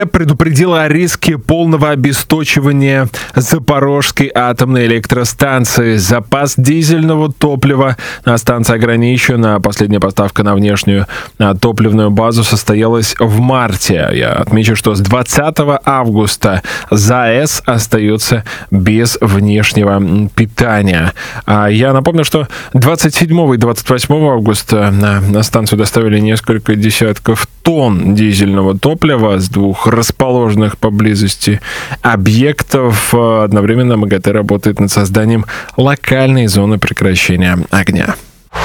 предупредила о риске полного обесточивания Запорожской атомной электростанции. Запас дизельного топлива на станции ограничен, а последняя поставка на внешнюю топливную базу состоялась в марте. Я отмечу, что с 20 августа ЗАЭС остается без внешнего питания. Я напомню, что 27 и 28 августа на станцию доставили несколько десятков тонн дизельного топлива с двух расположенных поблизости объектов. Одновременно МАГАТЭ работает над созданием локальной зоны прекращения огня.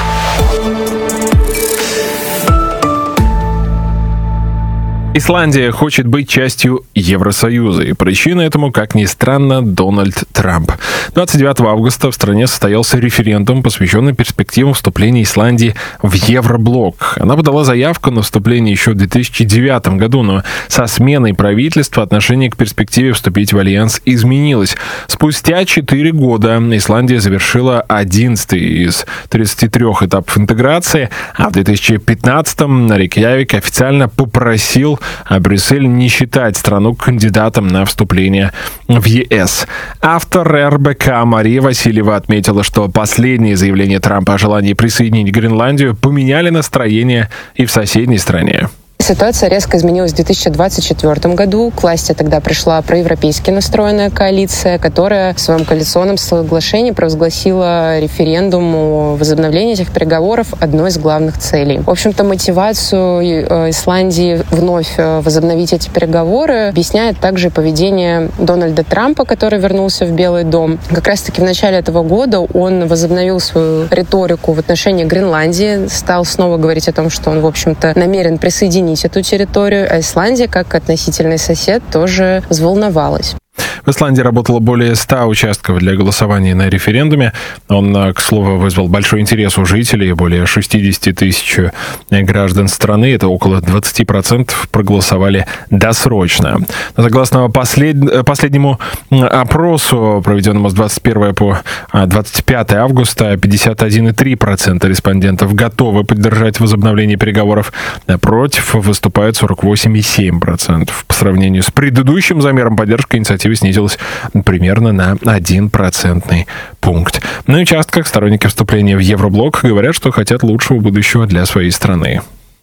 Исландия хочет быть частью Евросоюза, и причина этому, как ни странно, Дональд Трамп. 29 августа в стране состоялся референдум, посвященный перспективам вступления Исландии в Евроблок. Она подала заявку на вступление еще в 2009 году, но со сменой правительства отношение к перспективе вступить в альянс изменилось. Спустя 4 года Исландия завершила 11-й из 33 этапов интеграции, а в 2015-м Рейкьявик официально попросил Брюссель не считать страну кандидатом на вступление в ЕС. Автор РБК Мария Васильева отметила, что последние заявления Трампа о желании присоединить Гренландию поменяли настроение и в соседней стране. Ситуация резко изменилась в 2024 году. К власти тогда пришла проевропейски настроенная коалиция, которая в своем коалиционном соглашении провозгласила референдум о возобновлении этих переговоров одной из главных целей. В общем-то, мотивацию Исландии вновь возобновить эти переговоры объясняет также поведение Дональда Трампа, который вернулся в Белый дом. Как раз-таки в начале этого года он возобновил свою риторику в отношении Гренландии, стал снова говорить о том, что он, в общем-то, намерен присоединить эту территорию, а Исландия, как относительный сосед, тоже взволновалась. В Исландии работало более 100 участков для голосования на референдуме. Он, к слову, вызвал большой интерес у жителей. Более 60 тысяч граждан страны, это около 20%, проголосовали досрочно. Согласно последнему опросу, проведенному с 21 по 25 августа, 51,3% респондентов готовы поддержать возобновление переговоров. Против выступают 48,7%. По сравнению с предыдущим замером поддержка инициативы снизилась примерно на 1 процентный пункт. На участках сторонники вступления в Евроблок говорят, что хотят лучшего будущего для своей страны.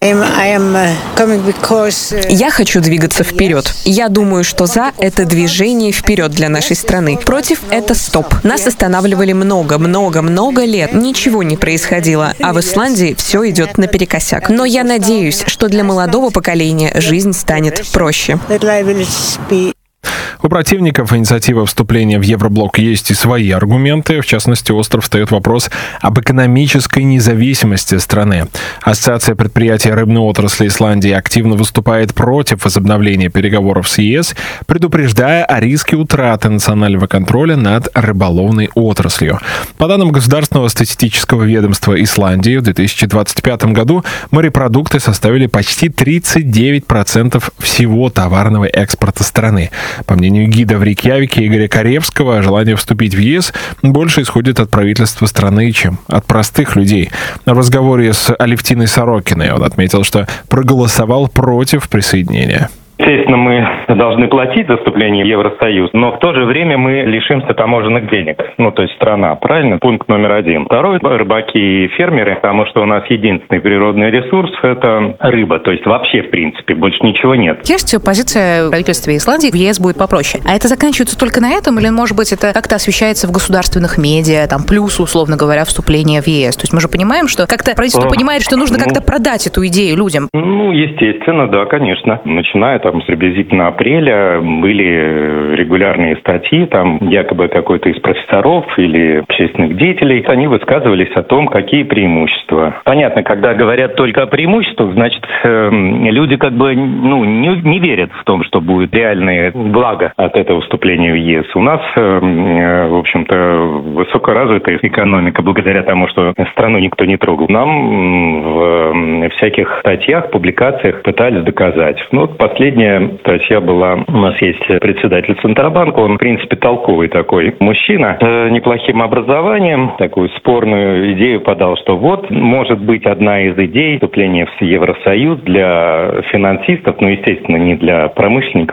Я хочу двигаться вперед. Я думаю, что «за» — это движение вперед для нашей страны. «Против» — это «стоп». Нас останавливали много лет. Ничего не происходило. А в Исландии все идет наперекосяк. Но я надеюсь, что для молодого поколения жизнь станет проще. У противников инициативы вступления в Евроблок есть и свои аргументы. В частности, остро встает вопрос об экономической независимости страны. Ассоциация предприятий рыбной отрасли Исландии активно выступает против возобновления переговоров с ЕС, предупреждая о риске утраты национального контроля над рыболовной отраслью. По данным Государственного статистического ведомства Исландии, в 2025 году морепродукты составили почти 39% всего товарного экспорта страны. По мнению гида в Рейкьявике Игоря Каревского, желание вступить в ЕС больше исходит от правительства страны, чем от простых людей. В разговоре с Алевтиной Сорокиной он отметил, что проголосовал против присоединения. Естественно, мы должны платить за вступление в Евросоюз, но в то же время мы лишимся таможенных денег. То есть страна, правильно? Пункт номер 1. Второй — рыбаки и фермеры, потому что у нас единственный природный ресурс — это рыба. То есть вообще, в принципе, больше ничего нет. Есть позиция правительства Исландии, в ЕС будет попроще. А это заканчивается только на этом? Или, может быть, это как-то освещается в государственных медиа, плюс, условно говоря, вступление в ЕС? То есть мы же понимаем, что как-то правительство понимает, что нужно как-то продать эту идею людям. Естественно, да, конечно. Начиная с приблизительно апреля были регулярные статьи, якобы какой-то из профессоров или общественных деятелей, они высказывались о том, какие преимущества. Понятно, когда говорят только о преимуществах, значит, люди не верят в том, что будет реальное благо от этого вступления в ЕС. У нас, в общем-то, высокоразвитая экономика, благодаря тому, что страну никто не трогал. Нам в всяких статьях, публикациях пытались доказать. Последняя статья была нас есть председатель Центробанка, он, в принципе, толковый такой мужчина с неплохим образованием. Такую спорную идею подал, что вот, может быть, одна из идей вступления в Евросоюз для финансистов, естественно, не для промышленников,